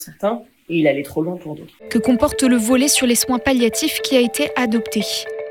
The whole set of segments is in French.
certains et il allait trop loin pour d'autres. Que comporte le volet sur les soins palliatifs qui a été adopté ?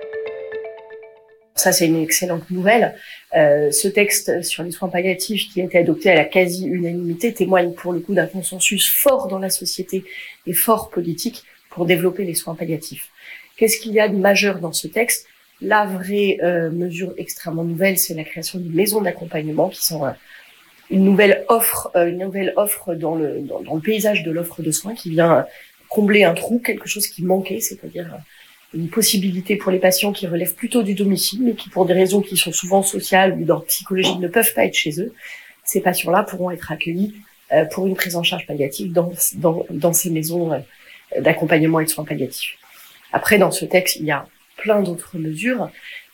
Ça, c'est une excellente nouvelle. Ce texte sur les soins palliatifs qui a été adopté à la quasi-unanimité témoigne pour le coup d'un consensus fort dans la société et fort politique pour développer les soins palliatifs. Qu'est-ce qu'il y a de majeur dans ce texte ? La vraie mesure extrêmement nouvelle, c'est la création d'une maison d'accompagnement qui sont une nouvelle offre dans le paysage de l'offre de soins qui vient combler un trou, quelque chose qui manquait, c'est-à-dire une possibilité pour les patients qui relèvent plutôt du domicile, mais qui pour des raisons qui sont souvent sociales ou d'ordre psychologique ne peuvent pas être chez eux. Ces patients-là pourront être accueillis pour une prise en charge palliative dans ces maisons d'accompagnement et de soins palliatifs. Après, dans ce texte, il y a plein d'autres mesures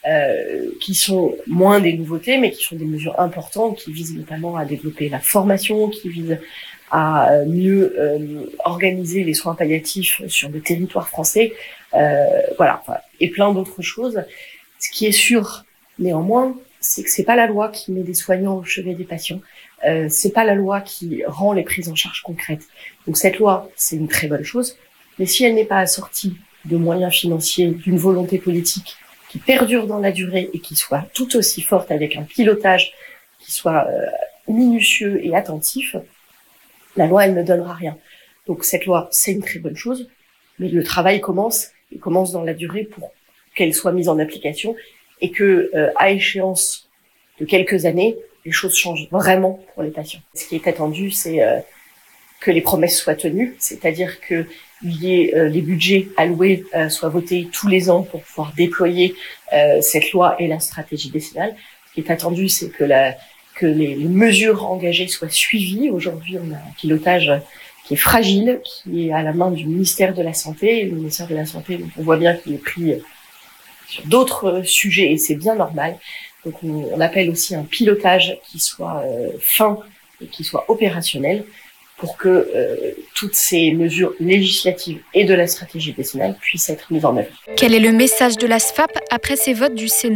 qui sont moins des nouveautés, mais qui sont des mesures importantes, qui visent notamment à développer la formation, qui visent à mieux organiser les soins palliatifs sur le territoire français, voilà, et plein d'autres choses. Ce qui est sûr, néanmoins, c'est que c'est pas la loi qui met des soignants au chevet des patients, c'est pas la loi qui rend les prises en charge concrètes. Donc cette loi, c'est une très bonne chose, mais si elle n'est pas assortie de moyens financiers, d'une volonté politique qui perdure dans la durée et qui soit tout aussi forte avec un pilotage qui soit minutieux et attentif, la loi, elle ne donnera rien. Donc cette loi, c'est une très bonne chose, mais le travail commence dans la durée pour qu'elle soit mise en application et que, à échéance de quelques années, les choses changent vraiment pour les patients. Ce qui est attendu, c'est que les promesses soient tenues, c'est-à-dire que les budgets alloués soient votés tous les ans pour pouvoir déployer cette loi et la stratégie décennale. Ce qui est attendu, c'est que les mesures engagées soient suivies. Aujourd'hui, on a un pilotage qui est fragile, qui est à la main du ministère de la Santé. Et le ministère de la Santé, on voit bien qu'il est pris sur d'autres sujets et c'est bien normal. Donc on appelle aussi un pilotage qui soit fin et qui soit opérationnel pour que toutes ces mesures législatives et de la stratégie décennale puissent être mises en œuvre. Quel est le message de la SFAP après ces votes du Sénat ?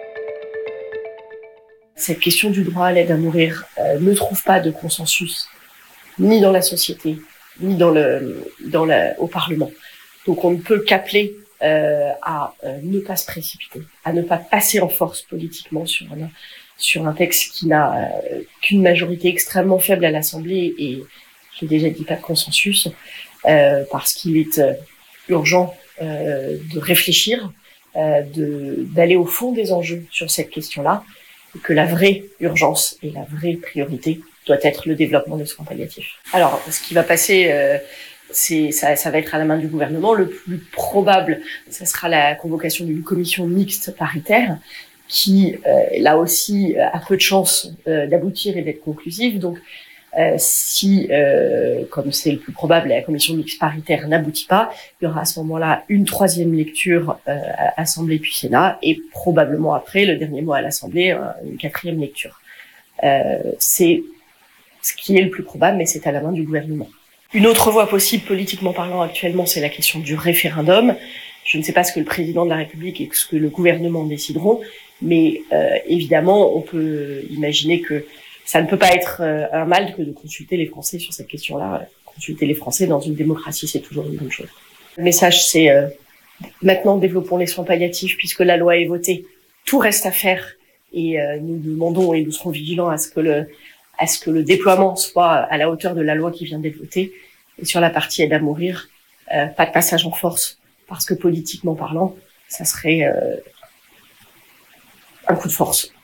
Cette question du droit à l'aide à mourir ne trouve pas de consensus, ni dans la société, ni au Parlement. Donc on ne peut qu'appeler à ne pas se précipiter, à ne pas passer en force politiquement sur un texte qui n'a qu'une majorité extrêmement faible à l'Assemblée et, j'ai déjà dit, pas de consensus, parce qu'il est urgent de réfléchir, d'aller au fond des enjeux sur cette question-là, et que la vraie urgence et la vraie priorité doit être le développement des soins palliatifs. Alors, ce qui va passer, ça va être à la main du gouvernement. Le plus probable, ça sera la convocation d'une commission mixte paritaire qui, là aussi, a peu de chances d'aboutir et d'être conclusive. Donc, si, comme c'est le plus probable, la commission mixte paritaire n'aboutit pas, il y aura à ce moment-là une troisième lecture à Assemblée puis Sénat, et probablement après, le dernier mot à l'Assemblée, une quatrième lecture. C'est ce qui est le plus probable, mais c'est à la main du gouvernement. Une autre voie possible, politiquement parlant, actuellement, c'est la question du référendum. Je ne sais pas ce que le président de la République et ce que le gouvernement décideront, mais évidemment, on peut imaginer que ça ne peut pas être un mal que de consulter les Français sur cette question-là. Consulter les Français dans une démocratie, c'est toujours une bonne chose. Le message, c'est maintenant développons les soins palliatifs puisque la loi est votée. Tout reste à faire et nous demandons et nous serons vigilants à ce que le déploiement soit à la hauteur de la loi qui vient d'être votée. Et sur la partie aide à mourir, pas de passage en force parce que politiquement parlant, ça serait un coup de force.